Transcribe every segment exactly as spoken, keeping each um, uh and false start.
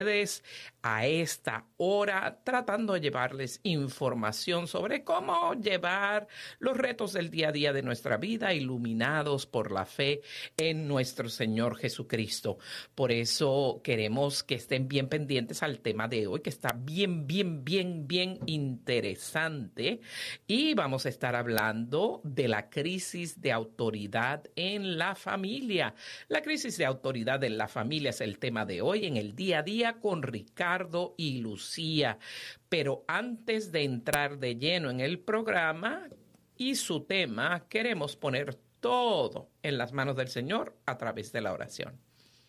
tardes a esta hora, tratando de llevarles información sobre cómo llevar los retos del día a día de nuestra vida, iluminados por la fe en nuestro Señor Jesucristo. Por eso queremos que estén bien pendientes al tema de hoy, que está bien, bien, bien, bien interesante. Y vamos a estar hablando de la crisis de autoridad en la familia. La crisis de autoridad en la familia es el tema de hoy en el día a día con Ricardo y Lucía. Pero antes de entrar de lleno en el programa y su tema, queremos poner todo en las manos del Señor a través de la oración.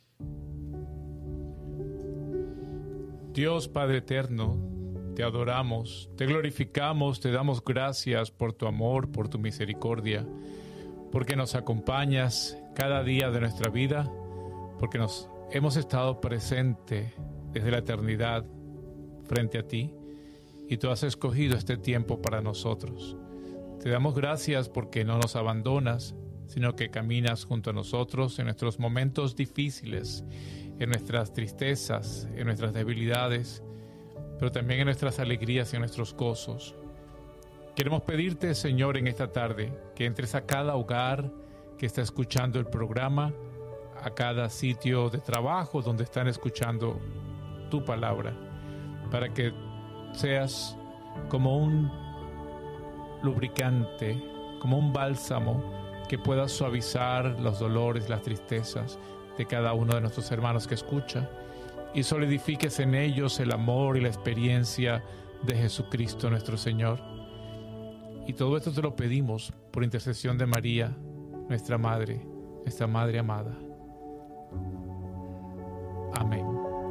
Dios Padre eterno, te adoramos, te glorificamos, te damos gracias por tu amor, por tu misericordia, porque nos acompañas cada día de nuestra vida, porque nos hemos estado presente desde la eternidad frente a ti y tú has escogido este tiempo para nosotros. Te damos gracias porque no nos abandonas, sino que caminas junto a nosotros en nuestros momentos difíciles, en nuestras tristezas, en nuestras debilidades, pero también en nuestras alegrías y en nuestros gozos. Queremos pedirte, Señor, en esta tarde, que entres a cada hogar que está escuchando el programa, a cada sitio de trabajo donde están escuchando tu palabra, para que seas como un lubricante, como un bálsamo que pueda suavizar los dolores, las tristezas de cada uno de nuestros hermanos que escucha, y solidifiques en ellos el amor y la experiencia de Jesucristo nuestro Señor. Y todo esto te lo pedimos por intercesión de María, nuestra Madre, nuestra Madre amada. Amén.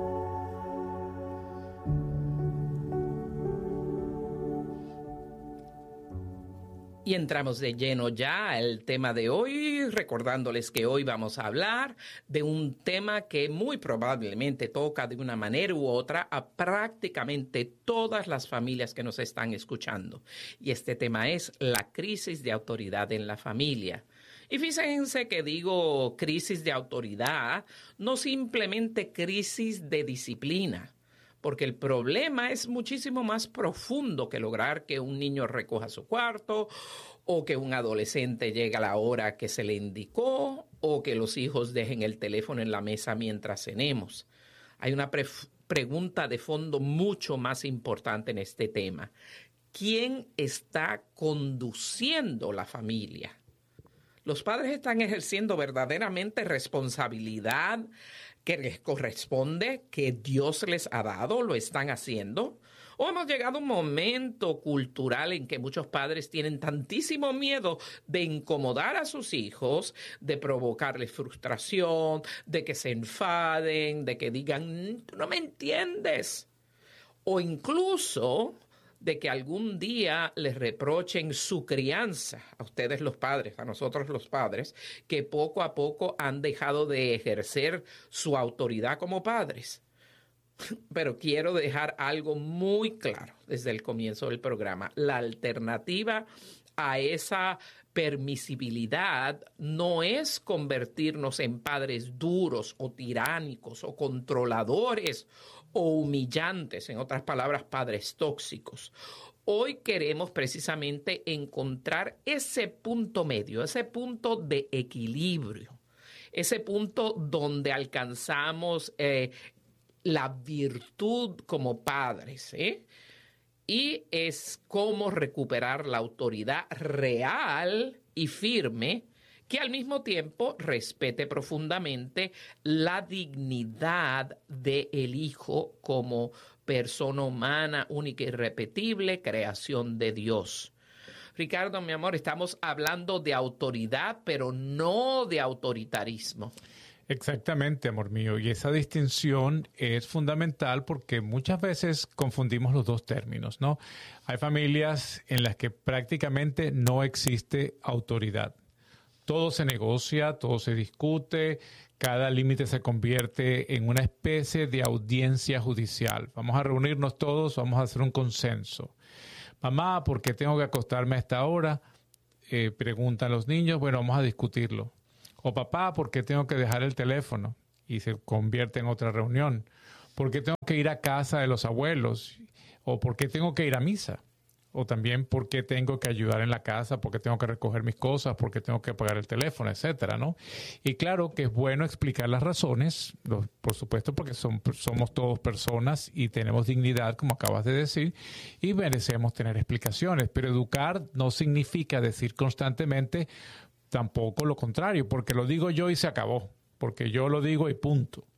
Y entramos de lleno ya al tema de hoy, recordándoles que hoy vamos a hablar de un tema que muy probablemente toca de una manera u otra a prácticamente todas las familias que nos están escuchando. Y este tema es la crisis de autoridad en la familia. Y fíjense que digo crisis de autoridad, no simplemente crisis de disciplina. Porque el problema es muchísimo más profundo que lograr que un niño recoja su cuarto o que un adolescente llegue a la hora que se le indicó o que los hijos dejen el teléfono en la mesa mientras cenemos. Hay una pre- pregunta de fondo mucho más importante en este tema. ¿Quién está conduciendo la familia? ¿Los padres están ejerciendo verdaderamente responsabilidad que les corresponde, que Dios les ha dado? ¿Lo están haciendo? ¿O hemos llegado a un momento cultural en que muchos padres tienen tantísimo miedo de incomodar a sus hijos, de provocarles frustración, de que se enfaden, de que digan, tú no me entiendes? O incluso de que algún día les reprochen su crianza, a ustedes los padres, a nosotros los padres, que poco a poco han dejado de ejercer su autoridad como padres. Pero quiero dejar algo muy claro desde el comienzo del programa. La alternativa a esa permisibilidad no es convertirnos en padres duros o tiránicos o controladores o humillantes, en otras palabras, padres tóxicos. Hoy queremos precisamente encontrar ese punto medio, ese punto de equilibrio, ese punto donde alcanzamos eh, la virtud como padres, ¿eh? Y es cómo recuperar la autoridad real y firme que al mismo tiempo respete profundamente la dignidad del hijo como persona humana, única y irrepetible, creación de Dios. Ricardo, mi amor, estamos hablando de autoridad, pero no de autoritarismo. Exactamente, amor mío. Y esa distinción es fundamental porque muchas veces confundimos los dos términos, ¿no? Hay familias en las que prácticamente no existe autoridad. Todo se negocia, todo se discute, cada límite se convierte en una especie de audiencia judicial. Vamos a reunirnos todos, vamos a hacer un consenso. Mamá, ¿por qué tengo que acostarme a esta hora? Eh, preguntan los niños. Bueno, vamos a discutirlo. O papá, ¿por qué tengo que dejar el teléfono? Y se convierte en otra reunión. ¿Por qué tengo que ir a casa de los abuelos? ¿O por qué tengo que ir a misa? O también por qué tengo que ayudar en la casa, por qué tengo que recoger mis cosas, por qué tengo que pagar el teléfono, etcétera, ¿no? Y claro que es bueno explicar las razones, por supuesto, porque son, somos todos personas y tenemos dignidad, como acabas de decir, y merecemos tener explicaciones. Pero educar no significa decir constantemente tampoco lo contrario, porque lo digo yo y se acabó, porque yo lo digo y punto.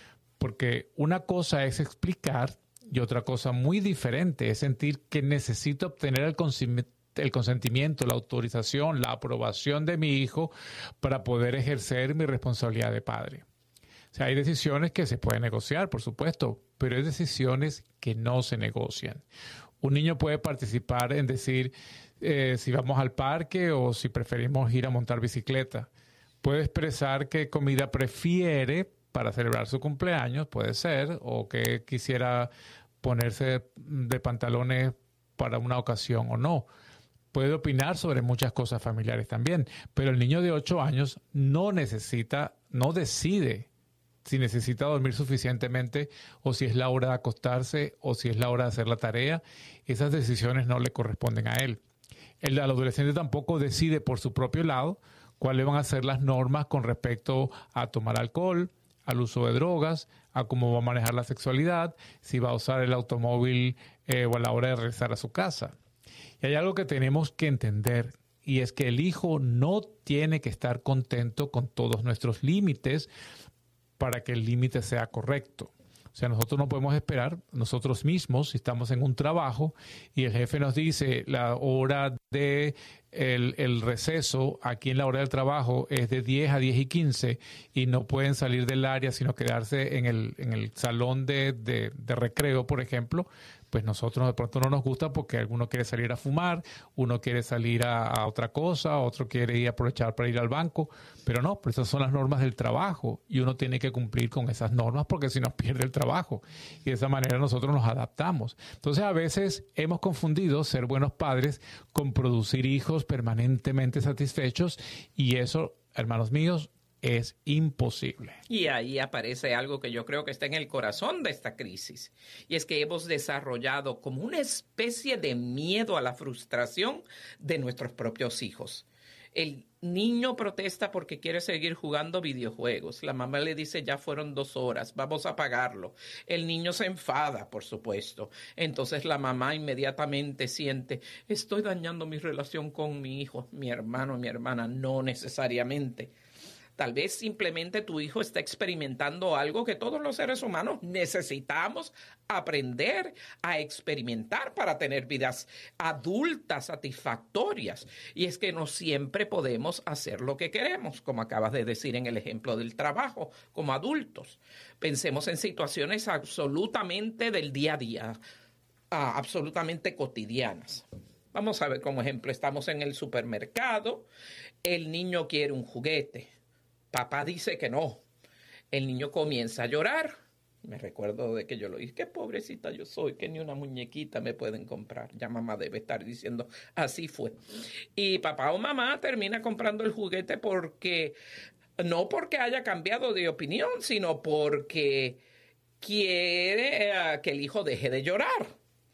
Porque una cosa es explicar y otra cosa muy diferente es sentir que necesito obtener el, consum- el consentimiento, la autorización, la aprobación de mi hijo para poder ejercer mi responsabilidad de padre. O sea, hay decisiones que se pueden negociar, por supuesto, pero hay decisiones que no se negocian. Un niño puede participar en decir eh, si vamos al parque o si preferimos ir a montar bicicleta. Puede expresar qué comida prefiere para celebrar su cumpleaños, puede ser, o que quisiera ponerse de pantalones para una ocasión o no. Puede opinar sobre muchas cosas familiares también, pero el niño de ocho años no necesita, no decide si necesita dormir suficientemente o si es la hora de acostarse o si es la hora de hacer la tarea. Esas decisiones no le corresponden a él. El adolescente tampoco decide por su propio lado cuáles van a ser las normas con respecto a tomar alcohol, al uso de drogas, a cómo va a manejar la sexualidad, si va a usar el automóvil eh, o a la hora de regresar a su casa. Y hay algo que tenemos que entender, y es que el hijo no tiene que estar contento con todos nuestros límites para que el límite sea correcto. O sea, nosotros no podemos esperar nosotros mismos, si estamos en un trabajo y el jefe nos dice la hora de el, el receso aquí en la hora del trabajo es de diez a diez y quince y no pueden salir del área sino quedarse en el, en el salón de, de, de recreo, por ejemplo, pues nosotros de pronto no nos gusta porque alguno quiere salir a fumar, uno quiere salir a, a otra cosa, otro quiere ir a aprovechar para ir al banco, pero no, pero esas son las normas del trabajo y uno tiene que cumplir con esas normas porque si no pierde el trabajo y de esa manera nosotros nos adaptamos. Entonces a veces hemos confundido ser buenos padres con producir hijos permanentemente satisfechos y eso, hermanos míos, es imposible. Y ahí aparece algo que yo creo que está en el corazón de esta crisis. Y es que hemos desarrollado como una especie de miedo a la frustración de nuestros propios hijos. El niño protesta porque quiere seguir jugando videojuegos. La mamá le dice, ya fueron dos horas, vamos a pagarlo. El niño se enfada, por supuesto. Entonces la mamá inmediatamente siente, estoy dañando mi relación con mi hijo, mi hermano, mi hermana. No necesariamente. Tal vez simplemente tu hijo está experimentando algo que todos los seres humanos necesitamos aprender a experimentar para tener vidas adultas satisfactorias. Y es que no siempre podemos hacer lo que queremos, como acabas de decir en el ejemplo del trabajo, como adultos. Pensemos en situaciones absolutamente del día a día, ah, absolutamente cotidianas. Vamos a ver como ejemplo, estamos en el supermercado, el niño quiere un juguete. Papá dice que no. El niño comienza a llorar. Me recuerdo de que yo lo dije, qué pobrecita yo soy, que ni una muñequita me pueden comprar. Ya mamá debe estar diciendo, así fue. Y papá o mamá termina comprando el juguete porque, no porque haya cambiado de opinión, sino porque quiere uh, que el hijo deje de llorar.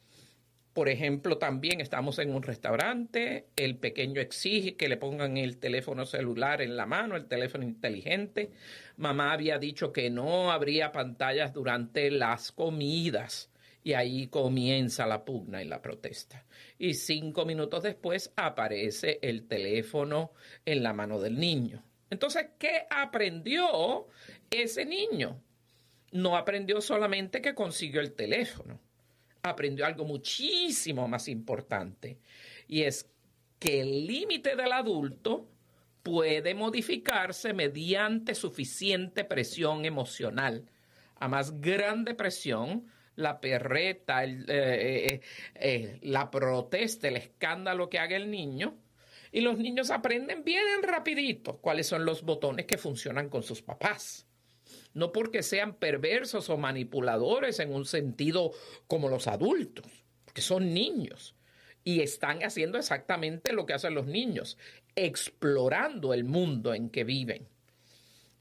Por ejemplo, también estamos en un restaurante, el pequeño exige que le pongan el teléfono celular en la mano, el teléfono inteligente. Mamá había dicho que no habría pantallas durante las comidas y ahí comienza la pugna y la protesta. Y cinco minutos después aparece el teléfono en la mano del niño. Entonces, ¿qué aprendió ese niño? No aprendió solamente que consiguió el teléfono. Aprendió algo muchísimo más importante, y es que el límite del adulto puede modificarse mediante suficiente presión emocional. A más grande presión, la perreta, el, eh, eh, eh, la protesta, el escándalo que haga el niño, y los niños aprenden bien rapidito cuáles son los botones que funcionan con sus papás. No porque sean perversos o manipuladores en un sentido como los adultos, porque son niños y están haciendo exactamente lo que hacen los niños, explorando el mundo en que viven.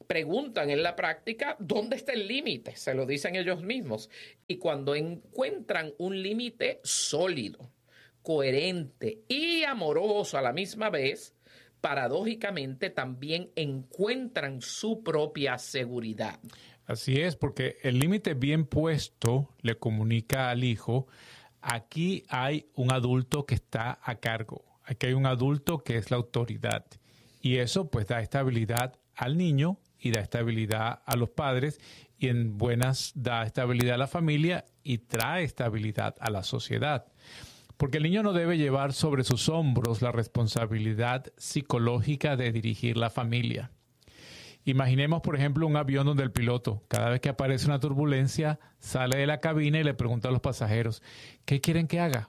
preguntan en la práctica dónde está el límite, se lo dicen ellos mismos. Y cuando encuentran un límite sólido, coherente y amoroso a la misma vez, paradójicamente también encuentran su propia seguridad. Así es, porque el límite bien puesto le comunica al hijo, aquí hay un adulto que está a cargo, aquí hay un adulto que es la autoridad. Y eso pues da estabilidad al niño y da estabilidad a los padres y en buenas da estabilidad a la familia y trae estabilidad a la sociedad. Porque el niño no debe llevar sobre sus hombros la responsabilidad psicológica de dirigir la familia. Imaginemos, por ejemplo, un avión donde el piloto, cada vez que aparece una turbulencia, sale de la cabina y le pregunta a los pasajeros, ¿qué quieren que haga?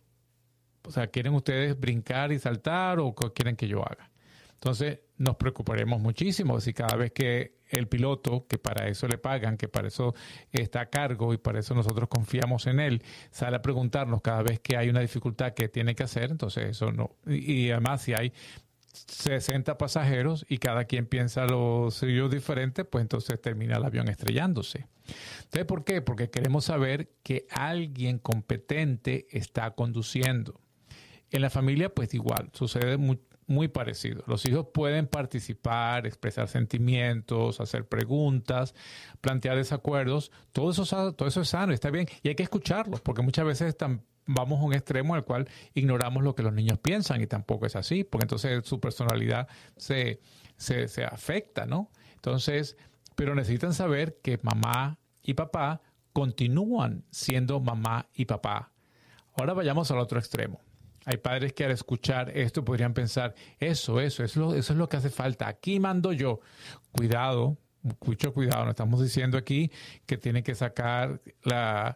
O sea, ¿quieren ustedes brincar y saltar o qué quieren que yo haga? Entonces, nos preocuparemos muchísimo si cada vez que el piloto, que para eso le pagan, que para eso está a cargo y para eso nosotros confiamos en él, sale a preguntarnos cada vez que hay una dificultad que tiene que hacer, entonces eso no. Y, y además, si hay sesenta pasajeros y cada quien piensa lo suyo diferente, pues entonces termina el avión estrellándose. Entonces, ¿por qué? Porque queremos saber que alguien competente está conduciendo. En la familia, pues igual, sucede muy, muy parecido. Los hijos pueden participar, expresar sentimientos, hacer preguntas, plantear desacuerdos. Todo eso, todo eso es sano, está bien. Y hay que escucharlos, porque muchas veces están vamos a un extremo en el cual ignoramos lo que los niños piensan y tampoco es así, porque entonces su personalidad se, se, se afecta, ¿no? Entonces, pero necesitan saber que mamá y papá continúan siendo mamá y papá. Ahora vayamos al otro extremo. Hay padres que al escuchar esto podrían pensar, eso, eso, eso es lo, eso es lo que hace falta, aquí mando yo. Cuidado, mucho cuidado, no estamos diciendo aquí que tienen que sacar la...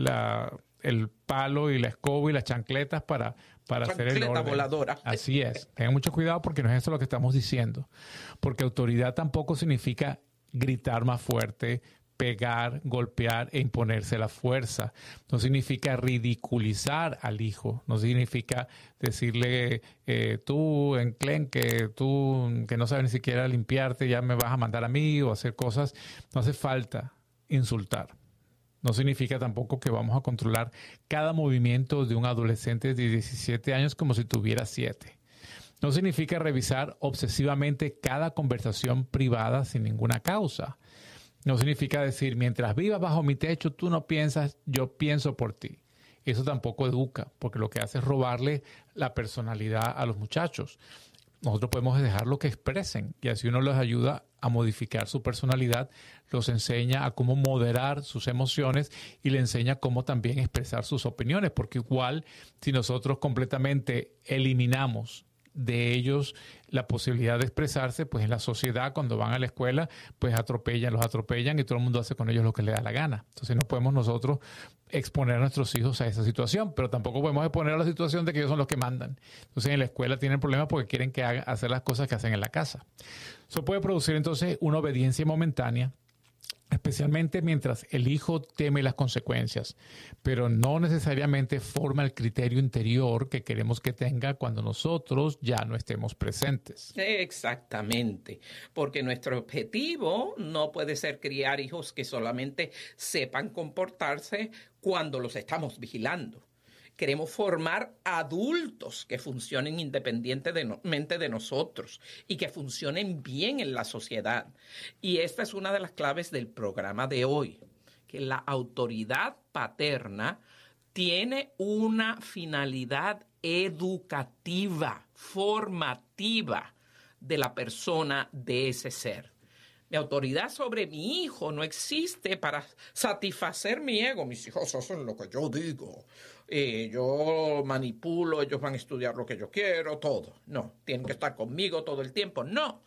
la el palo y la escoba y las chancletas para, para hacer el orden. Voladora. Así es. Tengan mucho cuidado porque no es eso lo que estamos diciendo. Porque autoridad tampoco significa gritar más fuerte, pegar, golpear e imponerse la fuerza. No significa ridiculizar al hijo. No significa decirle, eh, tú, enclenque, tú que no sabes ni siquiera limpiarte, ya me vas a mandar a mí o hacer cosas. No hace falta insultar. No significa tampoco que vamos a controlar cada movimiento de un adolescente de diecisiete años como si tuviera siete. No significa revisar obsesivamente cada conversación privada sin ninguna causa. No significa decir, mientras vivas bajo mi techo, tú no piensas, yo pienso por ti. Eso tampoco educa, porque lo que hace es robarle la personalidad a los muchachos. Nosotros podemos dejarlo que expresen y así uno les ayuda a modificar su personalidad, los enseña a cómo moderar sus emociones y le enseña cómo también expresar sus opiniones, porque igual si nosotros completamente eliminamos de ellos la posibilidad de expresarse, pues en la sociedad cuando van a la escuela, pues atropellan, los atropellan y todo el mundo hace con ellos lo que le da la gana. Entonces no podemos nosotros exponer a nuestros hijos a esa situación, pero tampoco podemos exponer a la situación de que ellos son los que mandan. Entonces en la escuela tienen problemas porque quieren que hagan, hacer las cosas que hacen en la casa. Eso puede producir entonces una obediencia momentánea, especialmente mientras el hijo teme las consecuencias, pero no necesariamente forma el criterio interior que queremos que tenga cuando nosotros ya no estemos presentes. Exactamente, porque nuestro objetivo no puede ser criar hijos que solamente sepan comportarse cuando los estamos vigilando. Queremos formar adultos que funcionen independientemente de nosotros y que funcionen bien en la sociedad. Y esta es una de las claves del programa de hoy, que la autoridad paterna tiene una finalidad educativa, formativa de la persona de ese ser. Mi autoridad sobre mi hijo no existe para satisfacer mi ego. Mis hijos hacen lo que yo digo. Eh, yo manipulo, ellos van a estudiar lo que yo quiero, todo. No, tienen que estar conmigo todo el tiempo. No,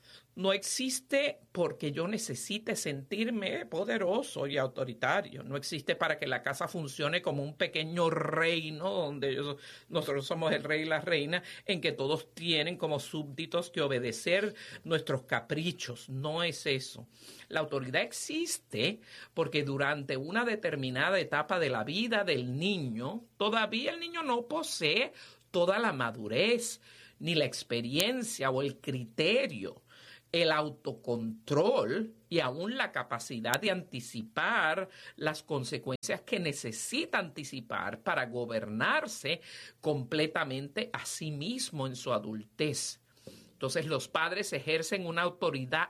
no existe porque yo necesite sentirme poderoso y autoritario. No existe para que la casa funcione como un pequeño reino donde ellos, nosotros somos el rey y la reina, en que todos tienen como súbditos que obedecer nuestros caprichos. No es eso. La autoridad existe porque durante una determinada etapa de la vida del niño, todavía el niño no posee toda la madurez, ni la experiencia o el criterio el autocontrol y aún la capacidad de anticipar las consecuencias que necesita anticipar para gobernarse completamente a sí mismo en su adultez. Entonces, los padres ejercen una autoridad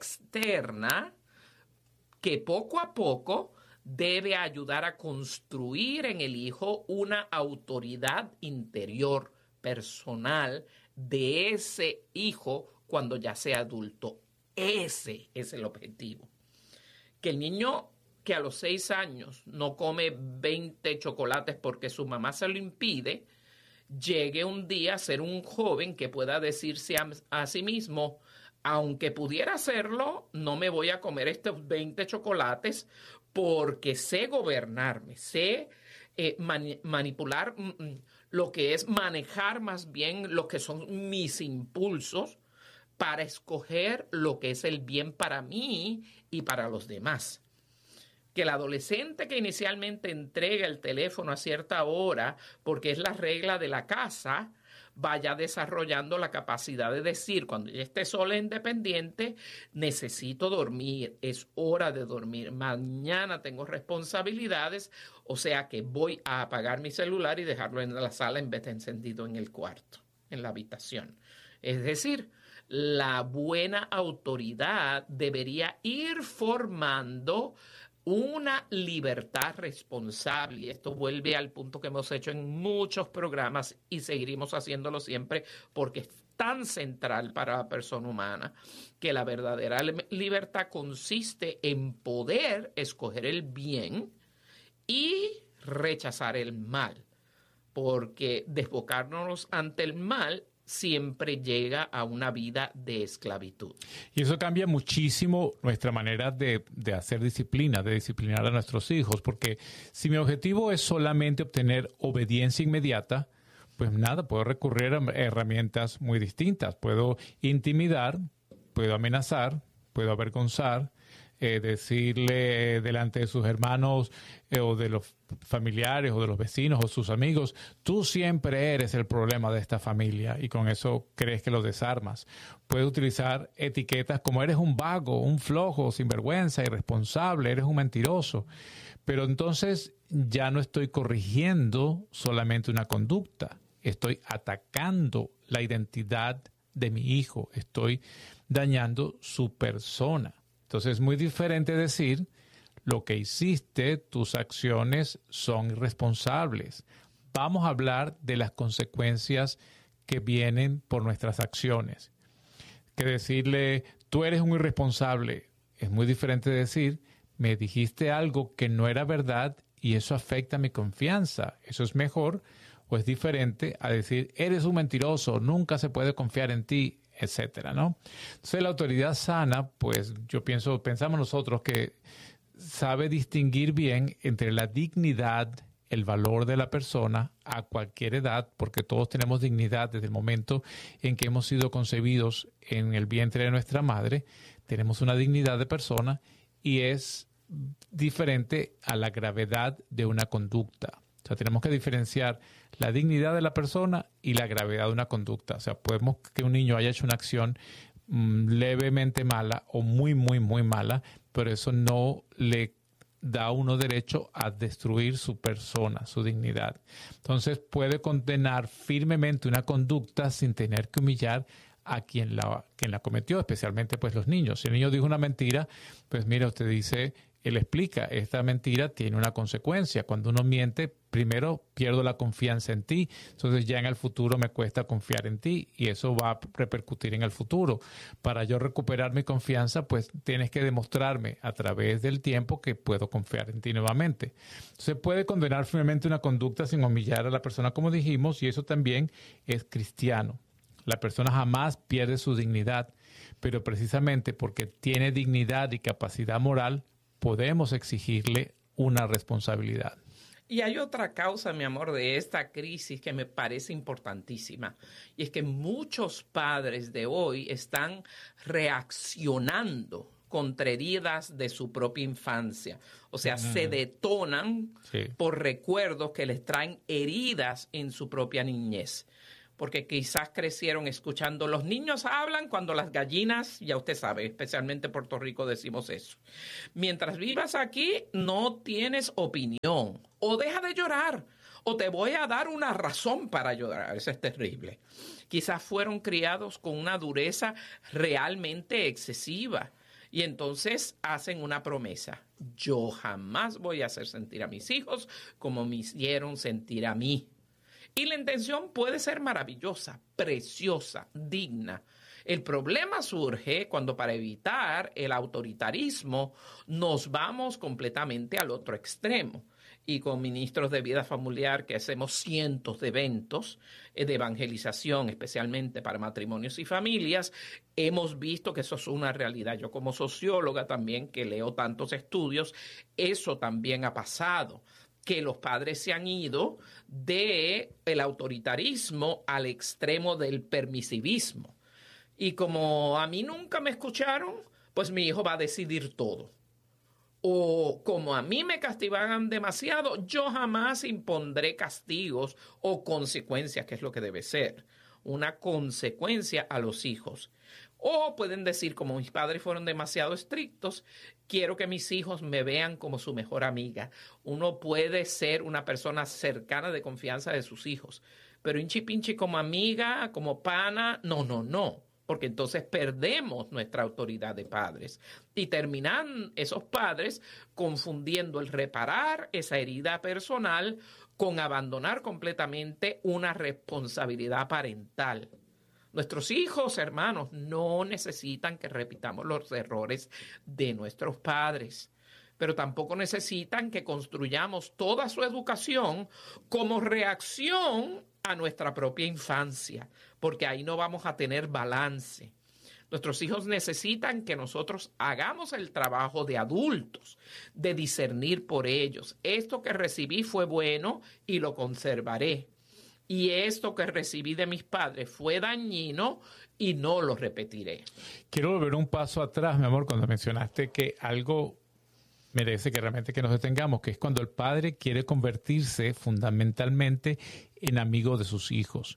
externa que poco a poco debe ayudar a construir en el hijo una autoridad interior, personal, de ese hijo cuando ya sea adulto. Ese es el objetivo. Que el niño que a los seis años no come veinte chocolates porque su mamá se lo impide, llegue un día a ser un joven que pueda decirse a, a sí mismo, aunque pudiera hacerlo, no me voy a comer estos veinte chocolates porque sé gobernarme, sé eh, mani- manipular mm, lo que es manejar más bien lo que son mis impulsos para escoger lo que es el bien para mí y para los demás. Que el adolescente que inicialmente entrega el teléfono a cierta hora porque es la regla de la casa, vaya desarrollando la capacidad de decir, cuando ya esté sola e independiente, necesito dormir, es hora de dormir, mañana tengo responsabilidades, o sea que voy a apagar mi celular y dejarlo en la sala en vez de encendido en el cuarto, en la habitación. Es decir, la buena autoridad debería ir formando una libertad responsable. Y esto vuelve al punto que hemos hecho en muchos programas y seguiremos haciéndolo siempre porque es tan central para la persona humana, que la verdadera libertad consiste en poder escoger el bien y rechazar el mal, porque desbocarnos ante el mal siempre llega a una vida de esclavitud. Y eso cambia muchísimo nuestra manera de, de hacer disciplina, de disciplinar a nuestros hijos, porque si mi objetivo es solamente obtener obediencia inmediata, pues nada, puedo recurrir a herramientas muy distintas. Puedo intimidar, puedo amenazar, puedo avergonzar, Eh, decirle delante de sus hermanos eh, o de los familiares o de los vecinos o sus amigos, tú siempre eres el problema de esta familia, y con eso crees que lo desarmas. Puedes utilizar etiquetas como eres un vago, un flojo, sinvergüenza, irresponsable, eres un mentiroso. Pero entonces ya no estoy corrigiendo solamente una conducta, estoy atacando la identidad de mi hijo, estoy dañando su persona. Entonces es muy diferente decir, lo que hiciste, tus acciones son irresponsables. Vamos a hablar de las consecuencias que vienen por nuestras acciones. Que decirle, tú eres un irresponsable, es muy diferente de decir, me dijiste algo que no era verdad y eso afecta mi confianza. Eso es mejor o es diferente a decir, eres un mentiroso, nunca se puede confiar en ti, etcétera, ¿no? Entonces, la autoridad sana, pues yo pienso, pensamos nosotros que sabe distinguir bien entre la dignidad, el valor de la persona a cualquier edad, porque todos tenemos dignidad desde el momento en que hemos sido concebidos en el vientre de nuestra madre. Tenemos una dignidad de persona y es diferente a la gravedad de una conducta. O sea, tenemos que diferenciar la dignidad de la persona y la gravedad de una conducta. O sea, podemos que un niño haya hecho una acción mmm, levemente mala o muy, muy, muy mala, pero eso no le da a uno derecho a destruir su persona, su dignidad. Entonces, puede condenar firmemente una conducta sin tener que humillar a quien la, quien la cometió, especialmente pues los niños. Si el niño dijo una mentira, pues mira, usted dice... Él explica, esta mentira tiene una consecuencia. Cuando uno miente, primero pierdo la confianza en ti, entonces ya en el futuro me cuesta confiar en ti y eso va a repercutir en el futuro. Para yo recuperar mi confianza, pues tienes que demostrarme a través del tiempo que puedo confiar en ti nuevamente. Se puede condenar firmemente una conducta sin humillar a la persona, como dijimos, y eso también es cristiano. La persona jamás pierde su dignidad, pero precisamente porque tiene dignidad y capacidad moral, podemos exigirle una responsabilidad. Y hay otra causa, mi amor, de esta crisis que me parece importantísima. Y es que muchos padres de hoy están reaccionando contra heridas de su propia infancia. O sea, mm. se detonan sí. por recuerdos que les traen heridas en su propia niñez. porque quizás crecieron escuchando los niños hablan cuando las gallinas, ya usted sabe, especialmente en Puerto Rico decimos eso. Mientras vivas aquí no tienes opinión, o deja de llorar, o te voy a dar una razón para llorar. Eso es terrible. Quizás fueron criados con una dureza realmente excesiva y entonces hacen una promesa. Yo jamás voy a hacer sentir a mis hijos como me hicieron sentir a mí. Y la intención puede ser maravillosa, preciosa, digna. El problema surge cuando para evitar el autoritarismo nos vamos completamente al otro extremo. Y con ministros de vida familiar que hacemos cientos de eventos de evangelización, especialmente para matrimonios y familias, hemos visto que eso es una realidad. Yo como socióloga también, que leo tantos estudios, eso también ha pasado, que los padres se han ido del autoritarismo al extremo del permisivismo. Y como a mí nunca me escucharon, pues mi hijo va a decidir todo. O como a mí me castigan demasiado, yo jamás impondré castigos o consecuencias, que es lo que debe ser, una consecuencia a los hijos. O pueden decir, como mis padres fueron demasiado estrictos, quiero que mis hijos me vean como su mejor amiga. Uno puede ser una persona cercana de confianza de sus hijos, pero hinchi pinchi como amiga, como pana, no, no, no. Porque entonces perdemos nuestra autoridad de padres y terminan esos padres confundiendo el reparar esa herida personal con abandonar completamente una responsabilidad parental. Nuestros hijos, hermanos, no necesitan que repitamos los errores de nuestros padres, pero tampoco necesitan que construyamos toda su educación como reacción a nuestra propia infancia, porque ahí no vamos a tener balance. Nuestros hijos necesitan que nosotros hagamos el trabajo de adultos, de discernir por ellos. Esto que recibí fue bueno y lo conservaré. Y esto que recibí de mis padres fue dañino y no lo repetiré. Quiero volver un paso atrás, mi amor, cuando mencionaste que algo merece que realmente que nos detengamos, que es cuando el padre quiere convertirse fundamentalmente en amigo de sus hijos.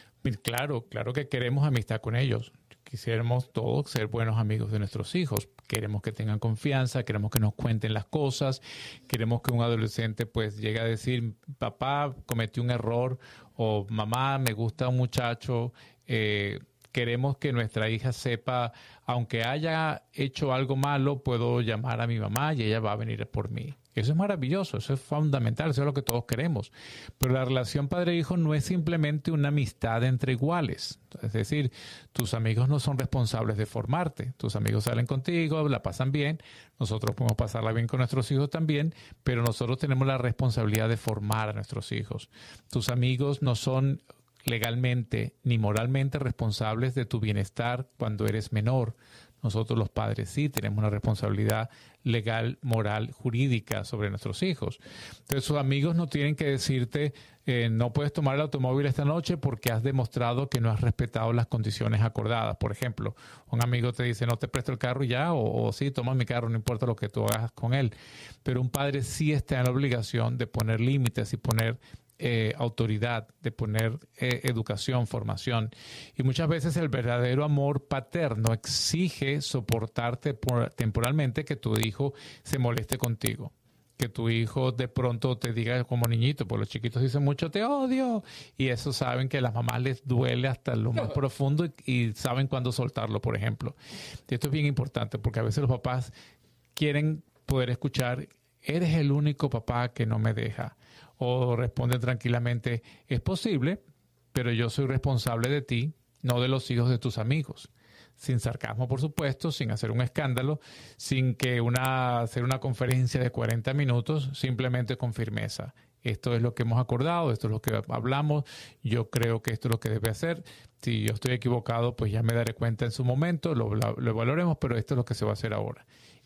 Claro, claro que queremos amistad con ellos. Quisiéramos todos ser buenos amigos de nuestros hijos. Queremos que tengan confianza, queremos que nos cuenten las cosas, queremos que un adolescente pues llegue a decir, papá, cometí un error, o mamá, me gusta un muchacho. Eh, queremos que nuestra hija sepa, aunque haya hecho algo malo, puedo llamar a mi mamá y ella va a venir por mí. Eso es maravilloso, eso es fundamental, eso es lo que todos queremos. Pero la relación padre-hijo no es simplemente una amistad entre iguales. Es decir, tus amigos no son responsables de formarte. Tus amigos salen contigo, la pasan bien. Nosotros podemos pasarla bien con nuestros hijos también, pero nosotros tenemos la responsabilidad de formar a nuestros hijos. Tus amigos no son legalmente ni moralmente responsables de tu bienestar cuando eres menor. Nosotros los padres sí tenemos una responsabilidad legal, moral, jurídica sobre nuestros hijos. Entonces sus amigos no tienen que decirte eh, no puedes tomar el automóvil esta noche porque has demostrado que no has respetado las condiciones acordadas. Por ejemplo, un amigo te dice no te presto el carro ya, o, o sí, toma mi carro, no importa lo que tú hagas con él. Pero un padre sí está en la obligación de poner límites y poner Eh, autoridad, de poner eh, educación, formación. Y muchas veces el verdadero amor paterno exige soportarte por, temporalmente que tu hijo se moleste contigo. Que tu hijo de pronto te diga como niñito, pues los chiquitos dicen mucho te odio. Y eso saben que a las mamás les duele hasta lo más profundo y, y saben cuándo soltarlo, por ejemplo. Y esto es bien importante porque a veces los papás quieren poder escuchar, eres el único papá que no me deja. O responden tranquilamente, es posible, pero yo soy responsable de ti, no de los hijos de tus amigos. Sin sarcasmo, por supuesto, sin hacer un escándalo, sin que una, hacer una conferencia de cuarenta minutos, simplemente con firmeza. Esto es lo que hemos acordado, esto es lo que hablamos, yo creo que esto es lo que debe hacer. Si yo estoy equivocado, pues ya me daré cuenta en su momento, lo, lo valoremos, pero esto es lo que se va a hacer ahora.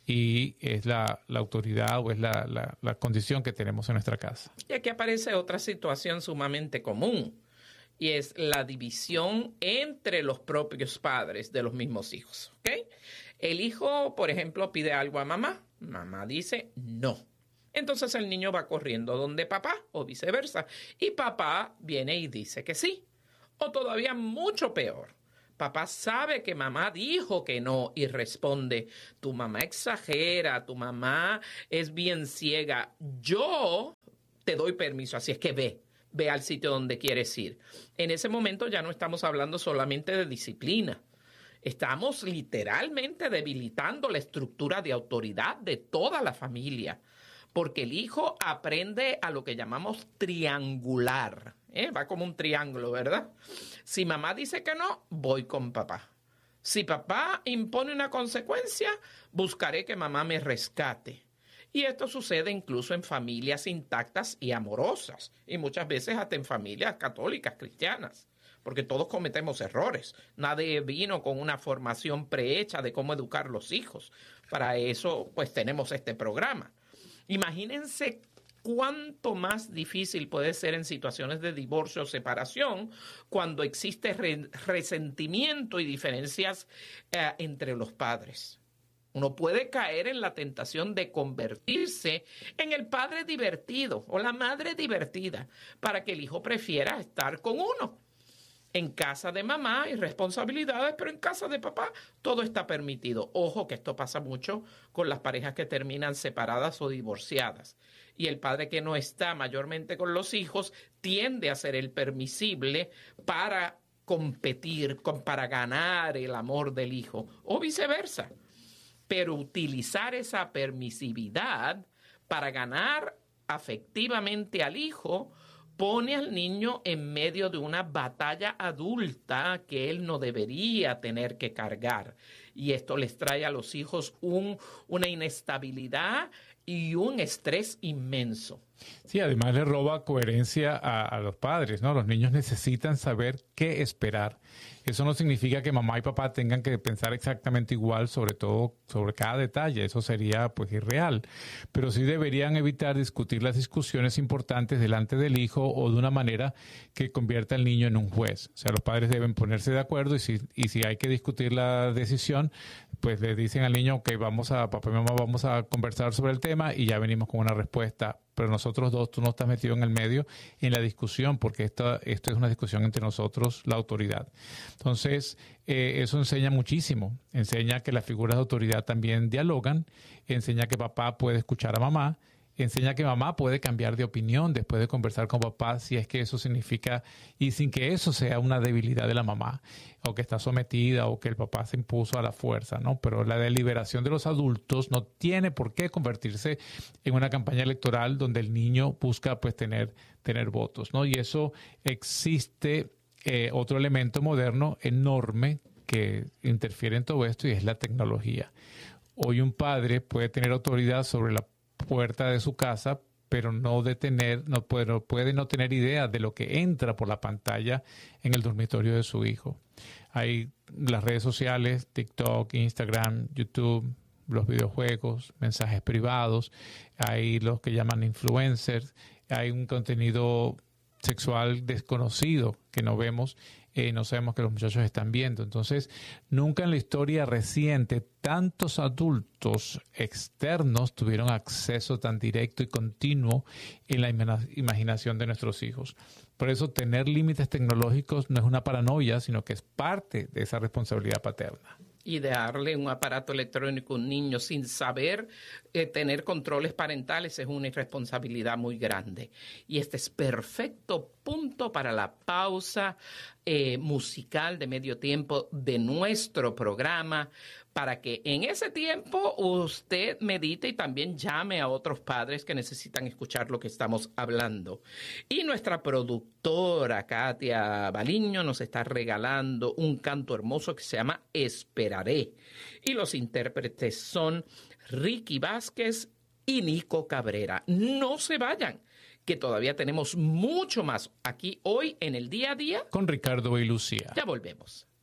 Y es la, la autoridad o es la, la, la condición que tenemos en nuestra casa. Y aquí aparece otra situación sumamente común, y es la división entre los propios padres de los mismos hijos. ¿Okay? El hijo, por ejemplo, pide algo a mamá, mamá dice no. Entonces el niño va corriendo donde papá o viceversa, y papá viene y dice que sí. O todavía mucho peor, papá sabe que mamá dijo que no y responde, tu mamá exagera, tu mamá es bien ciega, yo te doy permiso, así es que ve, ve al sitio donde quieres ir. En ese momento ya no estamos hablando solamente de disciplina, estamos literalmente debilitando la estructura de autoridad de toda la familia, porque el hijo aprende a lo que llamamos triangular. ¿Eh? Va como un triángulo, ¿verdad? Si mamá dice que no, voy con papá. Si papá impone una consecuencia, buscaré que mamá me rescate. Y esto sucede incluso en familias intactas y amorosas, y muchas veces hasta en familias católicas, cristianas, porque todos cometemos errores. Nadie vino con una formación prehecha de cómo educar los hijos. Para eso, pues, tenemos este programa. Imagínense cuánto más difícil puede ser en situaciones de divorcio o separación cuando existe re- resentimiento y diferencias eh, entre los padres. Uno puede caer en la tentación de convertirse en el padre divertido o la madre divertida para que el hijo prefiera estar con uno. En casa de mamá hay responsabilidades, pero en casa de papá todo está permitido. Ojo que esto pasa mucho con las parejas que terminan separadas o divorciadas. Y el padre que no está mayormente con los hijos tiende a ser el permisible para competir, para ganar el amor del hijo, o viceversa. Pero utilizar esa permisividad para ganar afectivamente al hijo pone al niño en medio de una batalla adulta que él no debería tener que cargar. Y esto les trae a los hijos un, una inestabilidad y un estrés inmenso. Sí, además le roba coherencia a, a los padres, ¿no? Los niños necesitan saber qué esperar. Eso no significa que mamá y papá tengan que pensar exactamente igual, sobre todo sobre cada detalle. Eso sería, pues, irreal. Pero sí deberían evitar discutir las discusiones importantes delante del hijo o de una manera que convierta al niño en un juez. O sea, los padres deben ponerse de acuerdo y si, y si hay que discutir la decisión, pues le dicen al niño, ok, vamos a, papá y mamá vamos a conversar sobre el tema y ya venimos con una respuesta. Pero nosotros dos, tú no estás metido en el medio en la discusión, porque esto, esto es una discusión entre nosotros, la autoridad. Entonces, eh, eso enseña muchísimo. Enseña que las figuras de autoridad también dialogan, enseña que papá puede escuchar a mamá, enseña que mamá puede cambiar de opinión después de conversar con papá, si es que eso significa, y sin que eso sea una debilidad de la mamá, o que está sometida, o que el papá se impuso a la fuerza, ¿no? Pero la deliberación de los adultos no tiene por qué convertirse en una campaña electoral donde el niño busca, pues, tener, tener votos, ¿no? Y eso existe eh, otro elemento moderno enorme que interfiere en todo esto, y es la tecnología. Hoy un padre puede tener autoridad sobre la puerta de su casa, pero no de tener, no puede, no puede no tener idea de lo que entra por la pantalla en el dormitorio de su hijo. Hay las redes sociales, TikTok, Instagram, YouTube, los videojuegos, mensajes privados, hay los que llaman influencers, hay un contenido sexual desconocido que no vemos, eh, no sabemos que los muchachos están viendo. Entonces, nunca en la historia reciente tantos adultos externos tuvieron acceso tan directo y continuo en la imag- imaginación de nuestros hijos. Por eso, tener límites tecnológicos no es una paranoia, sino que es parte de esa responsabilidad paterna. Y de darle un aparato electrónico a un niño sin saber eh, tener controles parentales es una irresponsabilidad muy grande. Y este es perfecto punto para la pausa eh, musical de medio tiempo de nuestro programa, para que en ese tiempo usted medite y también llame a otros padres que necesitan escuchar lo que estamos hablando. Y nuestra productora, Katia Baliño, nos está regalando un canto hermoso que se llama Esperaré. Y los intérpretes son Ricky Vázquez y Nico Cabrera. No se vayan, que todavía tenemos mucho más aquí hoy en el Día a Día con Ricardo y Lucía. Ya volvemos.